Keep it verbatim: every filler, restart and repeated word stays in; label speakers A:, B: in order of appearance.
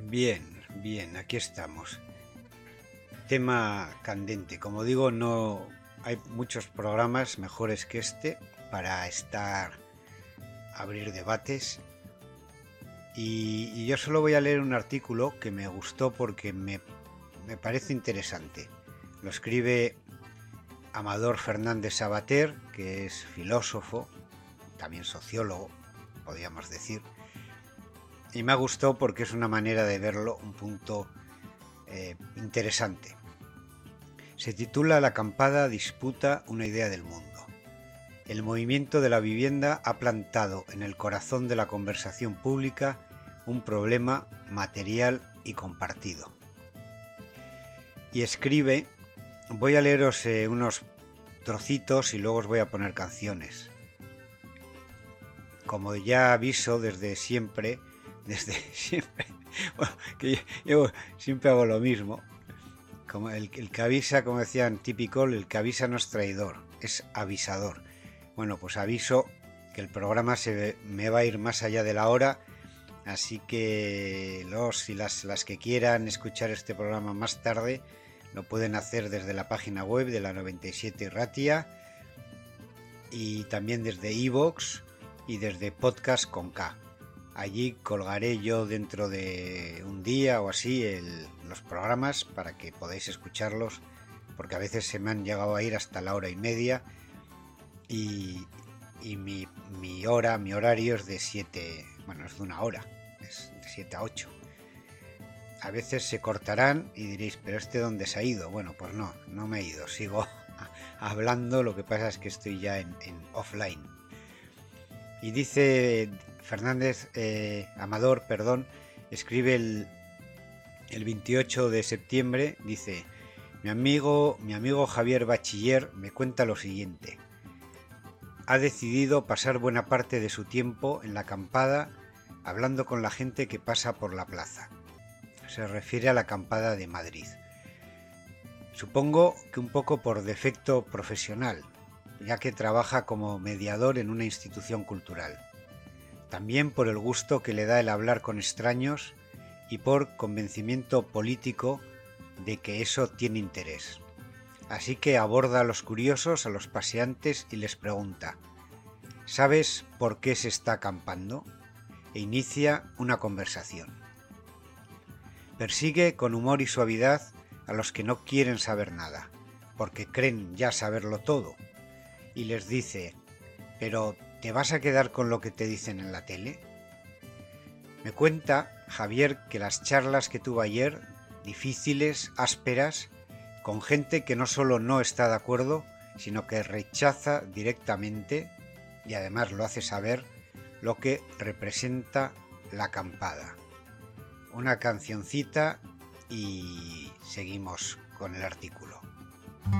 A: Bien, bien, aquí estamos. Tema candente. Como digo, no hay muchos programas mejores que este para estar, abrir debates. Y, y yo solo voy a leer un artículo que me gustó porque me, me parece interesante. Lo escribe Amador Fernández Sabater, que es filósofo, también sociólogo, podríamos decir. Y me ha gustado porque es una manera de verlo, un punto eh, interesante. Se titula La acampada disputa una idea del mundo. El movimiento de la vivienda ha plantado en el corazón de la conversación pública un problema material y compartido. Y escribe, voy a leeros eh, unos trocitos y luego os voy a poner canciones. Como ya aviso desde siempre, desde siempre, bueno, que yo, yo siempre hago lo mismo, como el, el que avisa, como decían típico, el que avisa no es traidor, es avisador. Bueno, pues aviso que el programa se me va a ir más allá de la hora, así que los y las, las que quieran escuchar este programa más tarde lo pueden hacer desde la página web de la noventa y siete Ratia y también desde iVoox y desde Podcast con K. Allí colgaré yo dentro de un día o así el, los programas para que podáis escucharlos, porque a veces se me han llegado a ir hasta la hora y media y, y mi, mi hora, mi horario es de siete, bueno, es de una hora, es de siete a ocho. A veces se cortarán y diréis, ¿pero este dónde se ha ido? Bueno, pues no, no me he ido, sigo hablando, lo que pasa es que estoy ya en, en offline. Y dice Fernández, eh, Amador, perdón, escribe el, el veintiocho de septiembre, dice, mi amigo, mi amigo Javier Bachiller me cuenta lo siguiente. Ha decidido pasar buena parte de su tiempo en la acampada hablando con la gente que pasa por la plaza. Se refiere a la acampada de Madrid. Supongo que un poco por defecto profesional, ya que trabaja como mediador en una institución cultural. También por el gusto que le da el hablar con extraños y por convencimiento político de que eso tiene interés. Así que aborda a los curiosos, a los paseantes y les pregunta, ¿sabes por qué se está acampando? E inicia una conversación. Persigue con humor y suavidad a los que no quieren saber nada, porque creen ya saberlo todo. Y les dice, ¿pero te vas a quedar con lo que te dicen en la tele? Me cuenta Javier que las charlas que tuvo ayer, difíciles, ásperas, con gente que no solo no está de acuerdo, sino que rechaza directamente, y además lo hace saber, lo que representa la acampada. Una cancioncita y seguimos con el artículo.